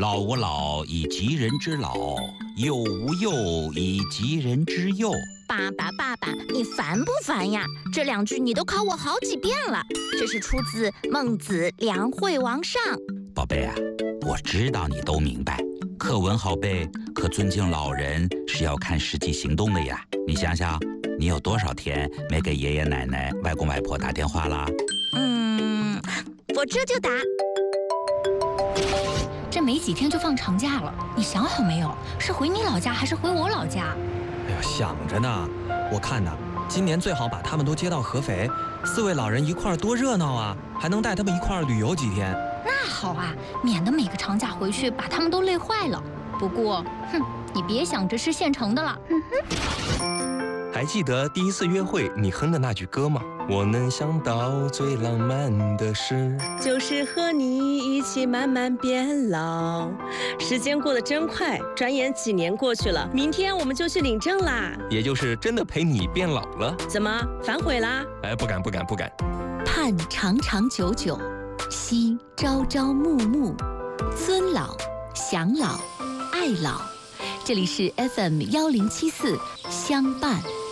老吾老以及人之老，幼吾幼以及人之幼。 爸爸，你烦不烦呀？这2句你都考我好几遍了。这是出自《孟子·梁惠王上》。 宝贝啊，我知道你都明白，课文好背，可尊敬老人是要看实际行动的呀。你想想，你有多少天没给爷爷奶奶、外公外婆打电话啦？ 我这就打。 这没几天就放长假了，你想好没有？是回你老家还是回我老家？ 哎呦，想着呢。我看呢，今年最好把他们都接到合肥，4位老人一块儿多热闹啊！还能带他们一块儿旅游几天。 那好啊，免得每个长假回去把他们都累坏了。不过，你别想着吃现成的了。 还记得第一次约会你哼的那句歌吗？我能想到最浪漫的事， 就是和你一起慢慢变老。时间过得真快，转眼几年过去了，明天我们就去领证啦。 也就是真的陪你变老了。 怎么反悔啦？ 不敢。 盼长长久久，惜朝朝暮暮，尊老享老爱老。这里是 FM 1074相伴。